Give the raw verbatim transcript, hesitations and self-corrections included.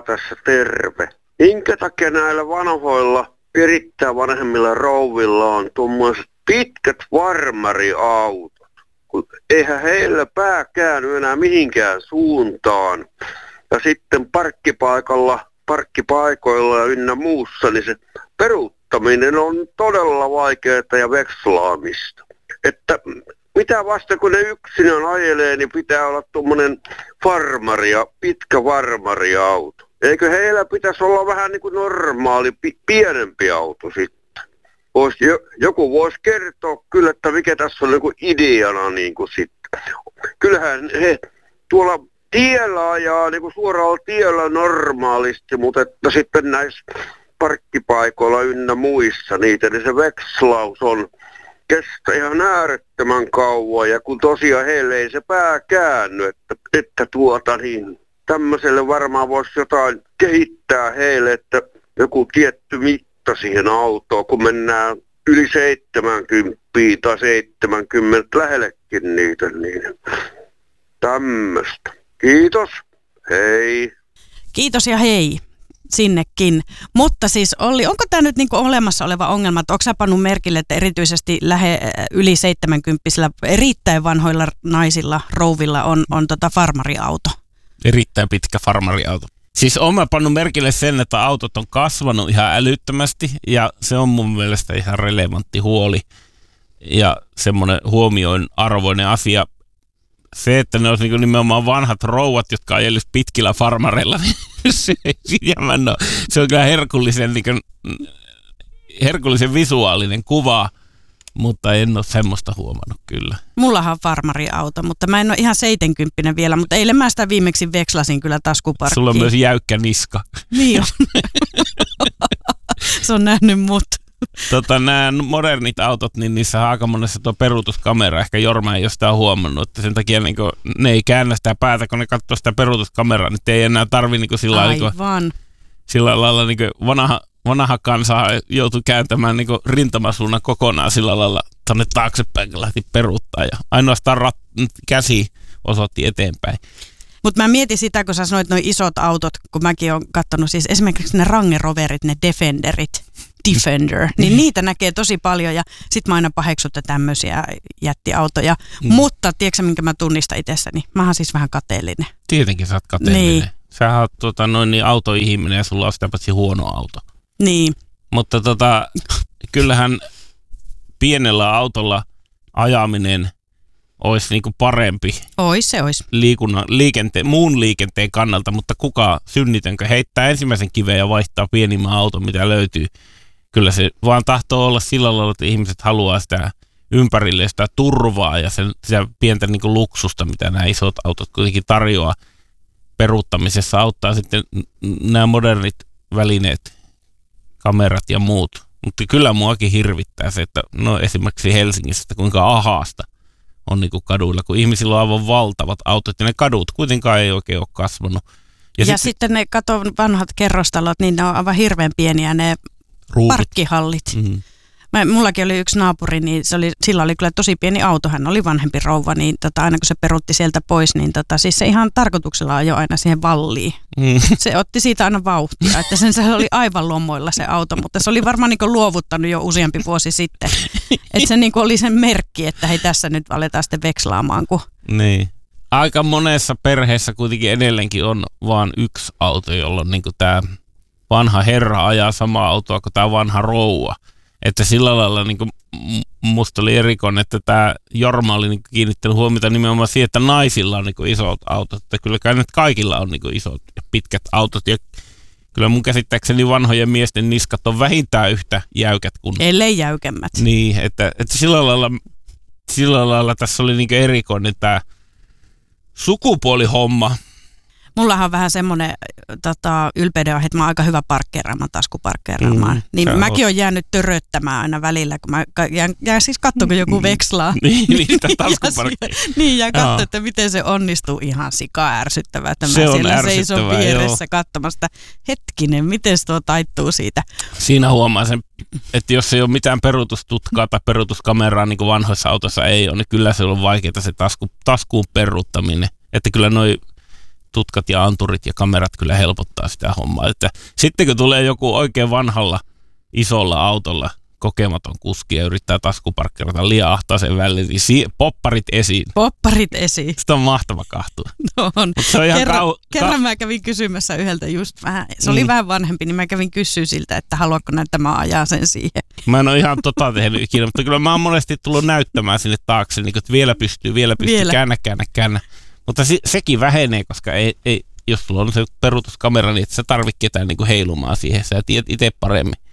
tässä terve. Minkä takia näillä vanhoilla, erittäin vanhemmilla rouvilla on tuommoiset pitkät farmariautot? Kun eihän heillä pää käänny enää mihinkään suuntaan. Ja sitten parkkipaikalla, parkkipaikoilla ja ynnä muussa, niin se peruuttaminen on todella vaikeaa ja vekslaamista. Että mitä vasta kun ne yksinään ajelee, niin pitää olla tuommoinen farmari ja pitkä farmariauto. Eikö heillä pitäisi olla vähän niin kuin normaali, pi- pienempi auto sitten? Vois, jo, joku voisi kertoa kyllä, että mikä tässä on niin kuin ideana niin kuin sitten. Kyllähän he tuolla tiellä ajaa niin kuin suoraan tiellä normaalisti, mutta että sitten näissä parkkipaikoilla ynnä muissa niitä, niin se vekslaus on kestä ihan äärettömän kauan, ja kun tosiaan heille ei se pää käänny, että, että tuota niin, tämmöiselle varmaan voisi jotain kehittää heille, että joku tietty mitta siihen autoon, kun mennään yli seitsemänkymmentä tai seitsemänkymmentä lähellekin niitä, niin tämmöistä. Kiitos, hei. Kiitos ja hei sinnekin. Mutta siis Olli, onko tämä nyt niinku olemassa oleva ongelma, että onko sä pannut merkille, että erityisesti lähe yli seitsemänkymppisillä erittäin vanhoilla naisilla, rouvilla on, on tota farmariauto? Erittäin pitkä farmariauto. Siis olen mä pannut merkille sen, että autot on kasvanut ihan älyttömästi ja se on mun mielestä ihan relevantti huoli ja semmoinen huomioin arvoinen asia. Se, että ne olisi niin nimenomaan vanhat rouvat, jotka ajelisivat pitkillä farmareilla, niin se, no, se on kyllä herkullisen, niin kuin, herkullisen visuaalinen kuva, mutta en ole semmoista huomannut kyllä. Mullahan on farmariauto, mutta mä en ole ihan seitsemänkymppinen vielä, mutta eilen mä sitä viimeksi vekslasin kyllä taskuparkkiin. Sulla on myös jäykkä niska. Niin on. Se on nähnyt mut. Tota, nämä modernit autot, niin niissä on aika monessa tuo peruutuskamera. Ehkä Jorma ei ole sitä huomannut, että sen takia niin kuin, ne ei käännä sitä päätä, kun ne katsoo sitä peruutuskameraa, niin ei enää tarvitse niin sillä, Aivan. Niin sillä lailla niin vanha, vanha kansa joutui kääntämään niin rintamasuunnan kokonaan sillä lailla tuonne taaksepäin, kun lähti peruuttaa ja ainoastaan rat, käsi osoitti eteenpäin. Mutta mä mietin sitä, kun sä sanoit noin isot autot, kun mäkin olen katsonut siis esimerkiksi ne Range Roverit, ne Defenderit, Defender, niin niitä näkee tosi paljon ja sit mä aina paheksutta tämmöisiä jättiautoja. Mm. Mutta tiedätkö minkä mä tunnistan itsessäni? Mä oon siis vähän kateellinen. Tietenkin sä oot kateellinen. Niin. Sä oot tota, noin niin autoihminen ja sulla on sitä paitsi huono auto. Niin. Mutta tota, kyllähän pienellä autolla ajaminen olisi niinku parempi. Ois se ois. Liikunnan, liikenteen, muun liikenteen kannalta, mutta kuka synnitänkö heittää ensimmäisen kiveen ja vaihtaa pienimmän auton, mitä löytyy. Kyllä se vaan tahtoo olla sillä lailla, että ihmiset haluaa sitä ympärille sitä turvaa ja sen, sitä pientä niinku luksusta, mitä nämä isot autot kuitenkin tarjoaa peruuttamisessa. Auttaa sitten nämä modernit välineet, kamerat ja muut. Mutta kyllä muakin hirvittää se, että no esimerkiksi Helsingissä, että kuinka ahaasta on niinku kaduilla, kun ihmisillä on aivan valtavat autot ja ne kadut kuitenkaan ei oikein ole kasvanut. Ja, ja sitten, sitten ne kato vanhat kerrostalot, niin ne on aivan hirveän pieniä ne ruudut. Parkkihallit. Mm-hmm. Mä, mullakin oli yksi naapuri, niin se oli, sillä oli kyllä tosi pieni auto, hän oli vanhempi rouva, niin tota, aina kun se peruutti sieltä pois, niin tota, siis se ihan tarkoituksella ajoi aina siihen valliin. Mm. Se otti siitä aina vauhtia, että sen se oli aivan lomoilla se auto, mutta se oli varmaan niin kuin luovuttanut jo useampi vuosi sitten. Että se niin kuin oli sen merkki, että hei tässä nyt aletaan sitten vekslaamaan. Kun... Niin. Aika monessa perheessä kuitenkin edelleenkin on vaan yksi auto, jolloin niin kuin tämä vanha herra ajaa samaa autoa kuin tämä vanha rouva. Että sillä lailla niin kuin musta oli erikoinen, että tämä Jorma oli niin kiinnittänyt huomiota nimenomaan siihen, että naisilla on niin kuin isot autot. Että kyllä kai nyt kaikilla on niin kuin isot ja pitkät autot. Ja kyllä mun käsittääkseni vanhojen miesten niskat on vähintään yhtä jäykät kuin... Ellei jäykemmät. Niin, että, että sillä, lailla, sillä lailla tässä oli niin kuin erikoinen tämä sukupuolihomma. Mullahan on vähän semmoinen tota, ylpeydenaihe, että mä oon aika hyvä parkkeeraamaan, taskuparkkeeraamaan. Mm, niin mäkin oon jäänyt töröttämään aina välillä, kun mä jään, jään siis katsoa, kun joku vekslaa. niin, niistä taskuparkkeeraamaan. Niin, ja katsoa, että miten se onnistuu. Ihan sika ärsyttävää, että mä siellä seison vieressä katsomassa. Hetkinen, miten se tuo taittuu siitä? Siinä huomaa sen, että jos ei ole mitään peruutustutkaa tai peruutuskameraa, niin kuin vanhoissa autoissa ei ole, niin kyllä se on vaikeaa se tasku, taskuun peruuttaminen. Että kyllä noi tutkat ja anturit ja kamerat kyllä helpottaa sitä hommaa. Että sitten kun tulee joku oikein vanhalla isolla autolla kokematon kuski ja yrittää taskuparkkeerata liian ahtaisen väliin, niin si- popparit esiin. Popparit esiin. Sitä on mahtava kahtua. No on. Se on ihan kerran, kau- kerran ka- mä kävin kysymässä yhdeltä just vähän, se oli mm. vähän vanhempi, niin mä kävin kysyä siltä, että haluatko näin, että mä ajan sen siihen. Mä en ole ihan tota tehnyt ikinä, mutta kyllä mä oon monesti tullut näyttämään sinne taakse, niin että vielä pystyy, vielä pystyy, vielä. käännä, käännä, käännä. Mutta se, sekin vähenee, koska ei, ei, jos sulla on se peruutuskamera, niin et sä tarvitse ketään niin kuin heilumaan siihen, sä tiedät itse paremmin.